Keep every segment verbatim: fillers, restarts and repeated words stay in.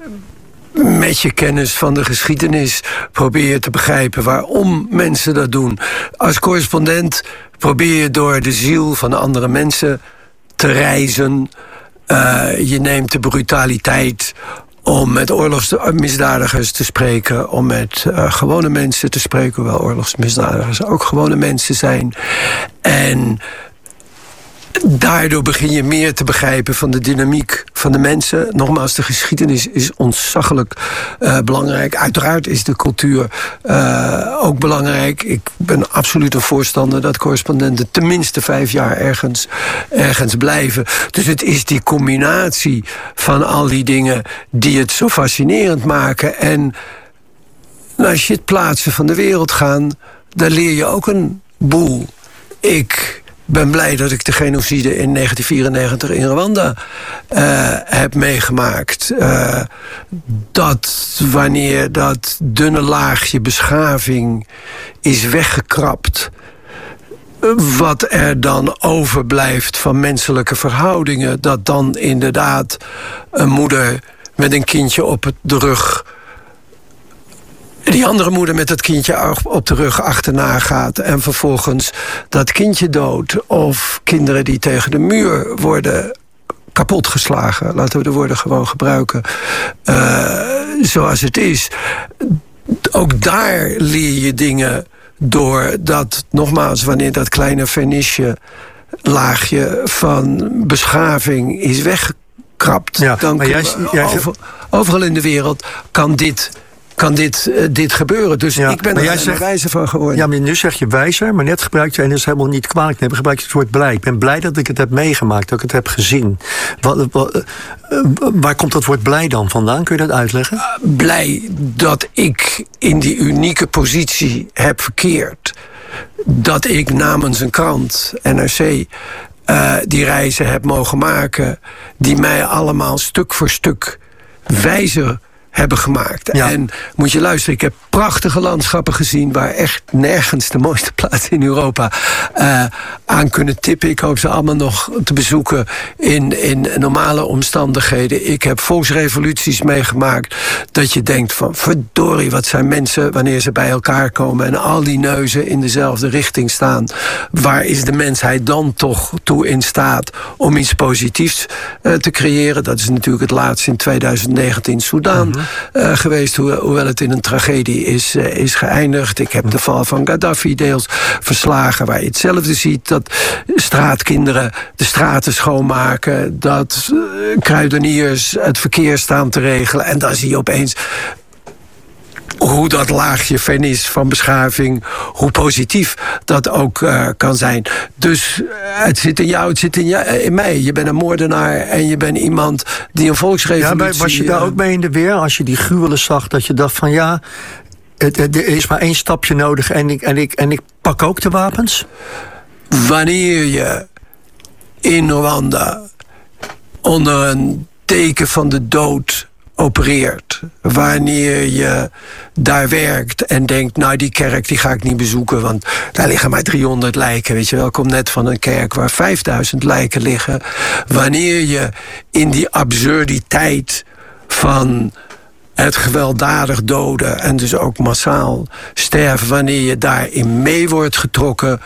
met je kennis van de geschiedenis probeer je te begrijpen waarom mensen dat doen. Als correspondent probeer je door de ziel van andere mensen te reizen. Uh, je neemt de brutaliteit om met oorlogsmisdadigers te spreken, om met uh, gewone mensen te spreken, hoewel oorlogsmisdadigers ook gewone mensen zijn. En daardoor begin je meer te begrijpen van de dynamiek van de mensen. Nogmaals, de geschiedenis is ontzaglijk uh, belangrijk. Uiteraard is de cultuur uh, ook belangrijk. Ik ben absoluut een voorstander dat correspondenten tenminste vijf jaar ergens, ergens blijven. Dus het is die combinatie van al die dingen die het zo fascinerend maken. En als je het plaatsen van de wereld gaan, daar leer je ook een boel. Ik ben blij dat ik de genocide in negentien vierennegentig in Rwanda uh, heb meegemaakt. Uh, dat wanneer dat dunne laagje beschaving is weggekrapt, wat er dan overblijft van menselijke verhoudingen, dat dan inderdaad een moeder met een kindje op de rug, die andere moeder met dat kindje op de rug achterna gaat en vervolgens dat kindje dood. Of kinderen die tegen de muur worden kapotgeslagen. Laten we de woorden gewoon gebruiken. Uh, zoals het is. Ook daar leer je dingen door dat, nogmaals, wanneer dat kleine vernisje laagje van beschaving is weggekrapt. Ja, dan maar jij, jij... Over, overal in de wereld kan dit kan dit, uh, dit gebeuren. Dus ja, ik ben er zegt, wijzer van geworden. Ja, maar nu zeg je wijzer, maar net gebruik je, en dat is helemaal niet kwalijk, net gebruik je het woord blij. Ik ben blij dat ik het heb meegemaakt, dat ik het heb gezien. Wat, wat, uh, waar komt dat woord blij dan vandaan? Kun je dat uitleggen? Uh, blij dat ik in die unieke positie heb verkeerd. Dat ik namens een krant, N R C, uh, die reizen heb mogen maken, die mij allemaal stuk voor stuk wijzer hebben gemaakt. Ja. En moet je luisteren, ik heb prachtige landschappen gezien waar echt nergens de mooiste plaatsen in Europa uh, aan kunnen tippen. Ik hoop ze allemaal nog te bezoeken in, in normale omstandigheden. Ik heb volksrevoluties meegemaakt dat je denkt van verdorie, wat zijn mensen wanneer ze bij elkaar komen en al die neuzen in dezelfde richting staan. Waar is de mensheid dan toch toe in staat om iets positiefs uh, te creëren? Dat is natuurlijk het laatste in tweeduizend negentien Soedan. Mm-hmm. Uh, geweest, ho- hoewel het in een tragedie is, uh, is geëindigd. Ik heb de val van Gaddafi deels verslagen, waar je hetzelfde ziet, dat straatkinderen de straten schoonmaken, dat uh, kruideniers het verkeer staan te regelen, en dan zie je opeens hoe dat laagje vernis van beschaving, hoe positief dat ook uh, kan zijn. Dus uh, het zit in jou, het zit in, jou, in mij. Je bent een moordenaar en je bent iemand die een volksrevolutie... Ja, was je daar ook mee in de weer, als je die gruwelen zag, dat je dacht van ja, het, het, er is maar één stapje nodig en ik, en, ik, en ik pak ook de wapens? Wanneer je in Rwanda onder een teken van de dood opereert, wanneer je daar werkt en denkt, nou die kerk die ga ik niet bezoeken, want daar liggen maar driehonderd lijken, weet je wel, ik kom net van een kerk waar vijfduizend lijken liggen. Wanneer je in die absurditeit van het gewelddadig doden en dus ook massaal sterven, wanneer je daarin mee wordt getrokken,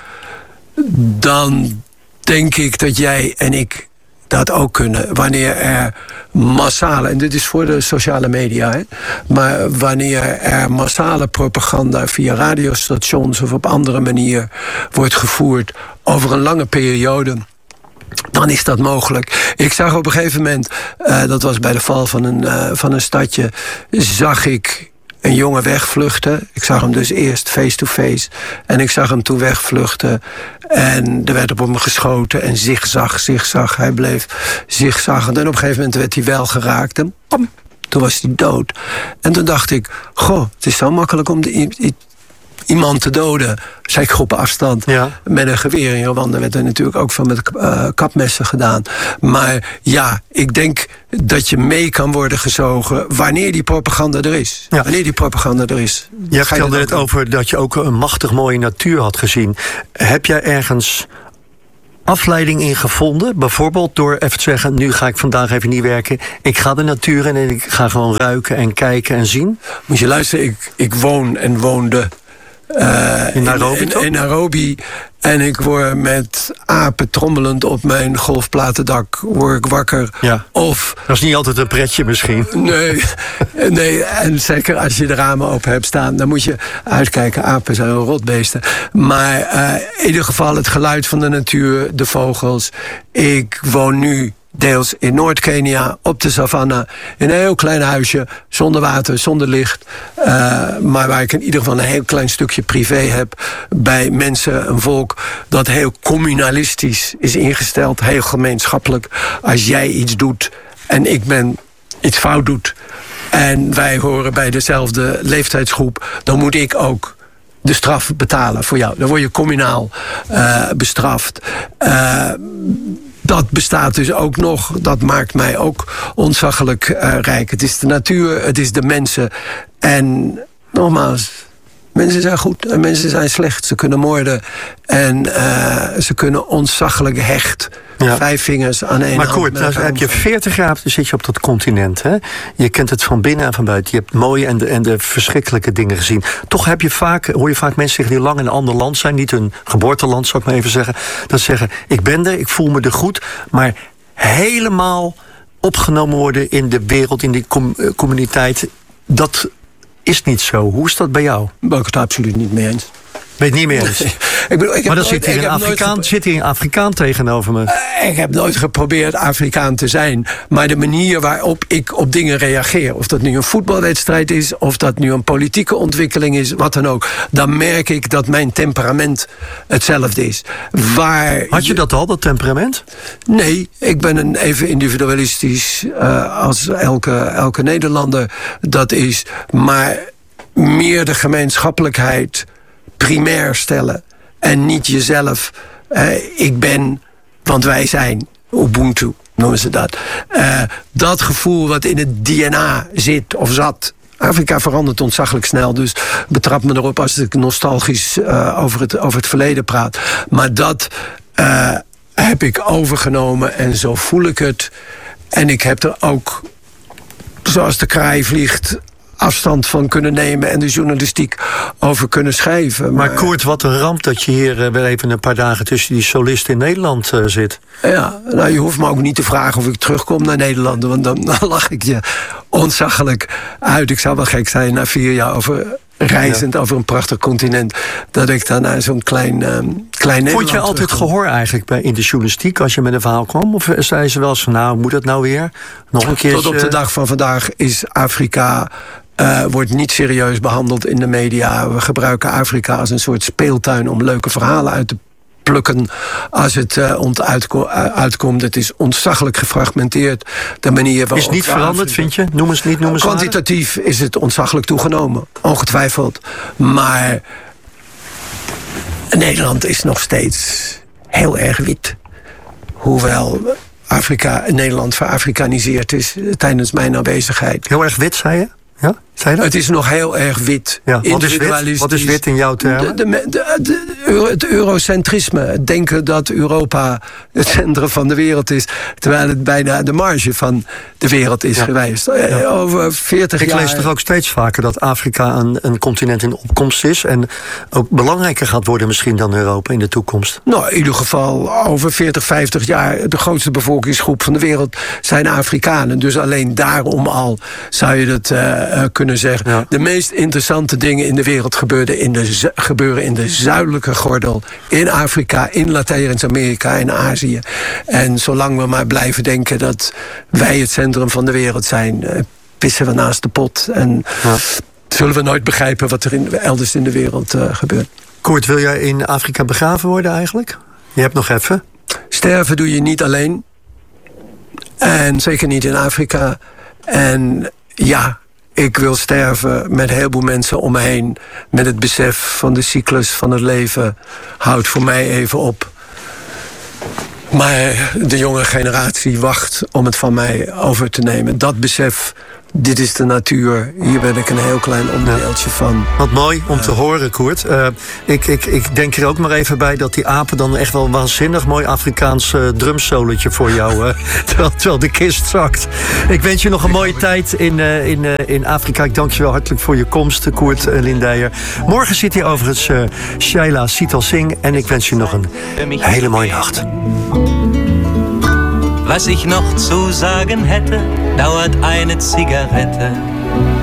dan denk ik dat jij en ik dat ook kunnen. Wanneer er massale, en dit is voor de sociale media, hè, maar wanneer er massale propaganda via radiostations of op andere manier wordt gevoerd over een lange periode, dan is dat mogelijk. Ik zag op een gegeven moment, uh, dat was bij de val van een, uh, van een stadje, zag ik een jongen wegvluchten. Ik zag hem dus eerst face-to-face. En ik zag hem toen wegvluchten. En er werd op hem geschoten. En zigzag, zigzag. Hij bleef zigzaggend. En op een gegeven moment werd hij wel geraakt. En pam, toen was hij dood. En toen dacht ik, goh, het is zo makkelijk om de, i- iemand te doden. Zei ik op afstand, ja, met een geweer in Rwanda werd er natuurlijk ook van met uh, kapmessen gedaan. Maar ja, ik denk dat je mee kan worden gezogen wanneer die propaganda er is. Ja. Wanneer die propaganda er is. Je vertelde net over dat je ook een machtig mooie natuur had gezien. Heb jij ergens afleiding in gevonden? Bijvoorbeeld door even te zeggen, nu ga ik vandaag even niet werken. Ik ga de natuur in en ik ga gewoon ruiken en kijken en zien. Moet je luisteren, ik, ik woon en woonde uh, in Nairobi, in, in, in Nairobi. En ik word met apen trommelend op mijn golfplatendak word ik wakker. Ja. Of, dat is niet altijd een pretje misschien. Nee, nee, en zeker als je de ramen open hebt staan, dan moet je uitkijken. Apen zijn rotbeesten. Maar uh, in ieder geval het geluid van de natuur, de vogels. Ik woon nu deels in Noord-Kenia, op de savanne, in een heel klein huisje, zonder water, zonder licht. Uh, maar waar ik in ieder geval een heel klein stukje privé heb bij mensen, een volk dat heel communalistisch is ingesteld, heel gemeenschappelijk. Als jij iets doet en ik ben iets fout doet en wij horen bij dezelfde leeftijdsgroep, dan moet ik ook de straf betalen voor jou. Dan word je communaal uh, bestraft. Uh, Dat bestaat dus ook nog. Dat maakt mij ook ontzaglijk uh, rijk. Het is de natuur, het is de mensen. En nogmaals, mensen zijn goed en mensen zijn slecht. Ze kunnen moorden en uh, ze kunnen ontzaglijk hecht. Ja. Vijf vingers aan één maar hand. Maar Koert, nou heb je veertig jaar, dan zit je op dat continent. Hè? Je kent het van binnen en van buiten. Je hebt mooie en de, en de verschrikkelijke dingen gezien. Toch heb je vaak, hoor je vaak mensen zeggen die lang in een ander land zijn. Niet hun geboorteland, zou ik maar even zeggen. Dat zeggen, ik ben er, ik voel me er goed. Maar helemaal opgenomen worden in de wereld, in die com- communiteit. Dat is niet zo. Hoe is dat bij jou? Ben ik het absoluut niet mee eens. Ben je het niet meer eens? Nee. Ik bedoel, ik maar dan nooit, zit hier, een Afrikaan, gepro- zit hier een Afrikaan tegenover me. Uh, ik heb nooit geprobeerd Afrikaan te zijn. Maar de manier waarop ik op dingen reageer, of dat nu een voetbalwedstrijd is, of dat nu een politieke ontwikkeling is, wat dan ook, dan merk ik dat mijn temperament hetzelfde is. Waar Had je dat al, dat temperament? Nee, ik ben een even individualistisch uh, als elke, elke Nederlander dat is. Maar meer de gemeenschappelijkheid primair stellen. En niet jezelf. Uh, ik ben, want wij zijn. Ubuntu noemen ze dat. Uh, dat gevoel wat in het D N A zit of zat. Afrika verandert ontzaglijk snel. Dus betrap me erop als ik nostalgisch uh, over, het, over het verleden praat. Maar dat uh, heb ik overgenomen. En zo voel ik het. En ik heb er ook, zoals de kraai vliegt, afstand van kunnen nemen en de journalistiek over kunnen schrijven. Maar, maar Koert, wat een ramp dat je hier uh, weer even een paar dagen tussen die solisten in Nederland uh, zit. Ja, nou je hoeft me ook niet te vragen of ik terugkom naar Nederland, want dan, dan lach ik je ontzaglijk uit. Ik zou wel gek zijn na vier jaar over reizend ja. over een prachtig continent, dat ik dan naar zo'n klein, um, klein Nederland. Vond je altijd terugkom. Gehoor eigenlijk bij in de journalistiek als je met een verhaal kwam? Of zei ze wel eens van, nou, moet dat nou weer? Nog een keer. Tot op de dag van vandaag is Afrika Uh, wordt niet serieus behandeld in de media. We gebruiken Afrika als een soort speeltuin om leuke verhalen uit te plukken als het uh, ont uitko- uh, uitkomt. Het is ontzaglijk gefragmenteerd. De manier waarop is niet veranderd, Afrika, vind je? Noem eens niet, noem eens kwantitatief waar. Is het ontzaglijk toegenomen. Ongetwijfeld. Maar Nederland is nog steeds heel erg wit. Hoewel Afrika, Nederland verafrikaniseerd is tijdens mijn aanwezigheid. Heel erg wit, zei je? Ja? Zei je dat? Het is nog heel erg wit. Ja, wat, is wit? Wat is wit in jouw termen? De, de, de, de, het eurocentrisme. Het denken dat Europa het centrum van de wereld is, terwijl het bijna de marge van de wereld is ja. geweest. Ja. Over veertig Ik jaar. Ik lees toch ook steeds vaker dat Afrika een, een continent in opkomst is en ook belangrijker gaat worden misschien dan Europa in de toekomst. Nou, in ieder geval over veertig, vijftig jaar de grootste bevolkingsgroep van de wereld zijn Afrikanen. Dus alleen daarom al zou je dat uh, kunnen zeggen. Ja. De meest interessante dingen in de wereld gebeurden in de zu- gebeuren in de zuidelijke gordel. In Afrika, in Latijns-Amerika, in Azië. En zolang we maar blijven denken dat wij het centrum van de wereld zijn, uh, pissen we naast de pot. En ja. zullen we nooit begrijpen wat er in, elders in de wereld uh, gebeurt. Koert, wil jij in Afrika begraven worden eigenlijk? Je hebt nog even. Sterven doe je niet alleen. En zeker niet in Afrika. En ja, ik wil sterven met een heleboel mensen om me heen. Met het besef van de cyclus van het leven. Houdt voor mij even op. Maar de jonge generatie wacht om het van mij over te nemen. Dat besef dit is de natuur. Hier ben ik een heel klein onderdeeltje van. Wat mooi om te horen, Koert. Uh, ik, ik, ik denk er ook maar even bij dat die apen dan echt wel een waanzinnig mooi Afrikaans uh, drumsolotje voor jou, uh, terwijl, terwijl de kist zakt. Ik wens je nog een mooie tijd in, uh, in, uh, in Afrika. Ik dank je wel hartelijk voor je komst, Koert uh, Lindeyer. Morgen zit hier overigens uh, Shaila Sital Singh en ik wens je nog een hele mooie nacht. Was ich noch zu sagen hätte, dauert eine Zigarette.